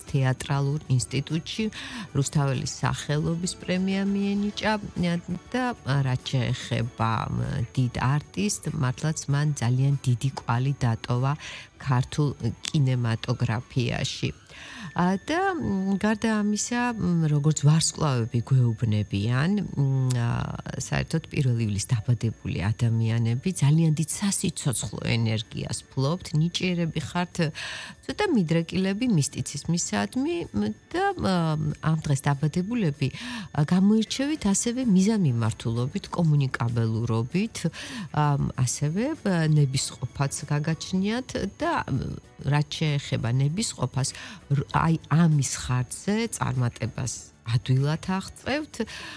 თეატრალურ ინსტიტუტში რუსთაველის სახელობის პრემია მიენიჭა და რაც შეეხება დიდ არტისტს, მართლაც მან ძალიან დიდი კვალი დატოვა ქართულ კინემატოგრაფიაში. და გარდა ამისა, როგორც ვარსკვლავები გვეუბნებიან, საერთოდ 1 ივლისს დაბადებული ადამიანები ძალიან დიდ სასიცოცხლო ენერგიას ფლობთ, ნიჭიერები ხართ, ცოტა მიდრეკილები მისტიციზმისადმი და ამ დღეს დაბადებულები გამოირჩევით ასევე მიზანმიმართულობით, კომუნიკაბელურობით, ასევე ნებისყოფაც გაგაჩნიათ და რაც შეეხება ნებისყოფას, აი ამის ხარჯზე წარმატებას ადვილად აღწევთ,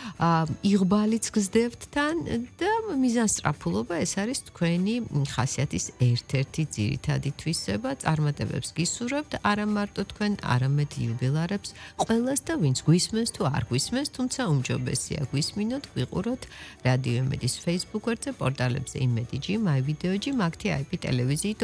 იღბალიც გზდებთ თან და მიზანსწრაფულობა ეს არის თქვენი ხასიათის ერთ-ერთი ძირითადი თვისება, წარმატებებს გისურვებთ, არა მარტო თქვენ, არამედ იუბილარებს ყველას და ვინც გვისმენს თუ არ გვისმენს, თუმცა უმჯობესია გვისმინოთ, გვიყუროთ რადიო იმედის Facebook გვერდზე, პორტალებზე იმედი.gr, MyVideo.gr, მაგთი IP ტელევიზიით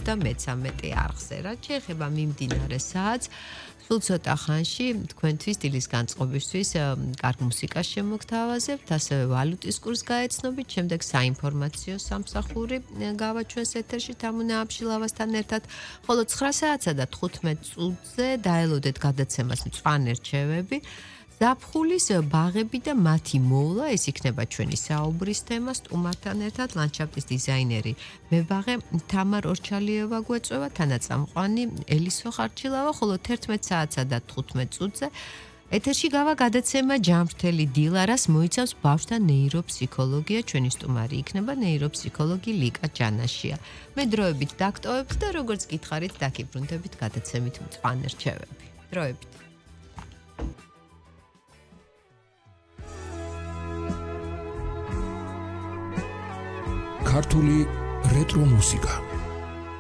53 არხზე. რაც შეეხება მიმდინარე საათს, სულ ცოტა ხანში თქვენთვის დილის განწყობისთვის კარგ მუსიკას შემოგთავაზებთ, ასევე ვალუტის კურსს გაეცნობით, შემდეგ საინფორმაციო სამსახური გავაჩვენს ეთერში თამუნა აბშილავასთან ერთად, ხოლო 9 საათსა და 15 წუთზე დაელოდეთ გადაცემას მწვანე რჩევები, ზაფხულის ბაღები და მათი მოვლა, ეს იქნება ჩვენი საუბრის თემა, სტუმართან ერთად ლანდშაფტის დიზაინერი მებაღე თამარ ორჩალიევა გვეწვევა, თანაწამყვანი ელისო ხარჩილავა, ხოლო 11 საათსა და 15 წუთზე ეთერში გავა გადაცემა ჯანმრთელი დილა, რას მოიცავს ბავშვთა ნეიროფსიქოლოგია, ჩვენი სტუმარი იქნება ნეიროფსიქოლოგი ლიკა ჯანაშია. მე დროებით დაგტოვებთ და როგორც გითხარით, დაგიბრუნდებით გადაცემით მწვანე რჩევები. დროებით. ქართული რეტრო მუსიკა